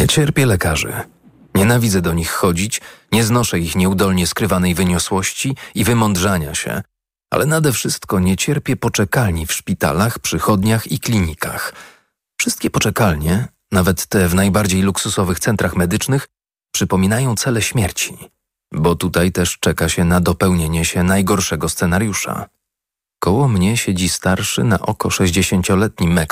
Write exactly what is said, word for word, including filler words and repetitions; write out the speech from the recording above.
Nie cierpię lekarzy. Nienawidzę do nich chodzić, nie znoszę ich nieudolnie skrywanej wyniosłości i wymądrzania się, ale nade wszystko nie cierpię poczekalni w szpitalach, przychodniach i klinikach. Wszystkie poczekalnie, nawet te w najbardziej luksusowych centrach medycznych, przypominają cele śmierci, bo tutaj też czeka się na dopełnienie się najgorszego scenariusza. Koło mnie siedzi starszy na oko sześćdziesięcioletni Mek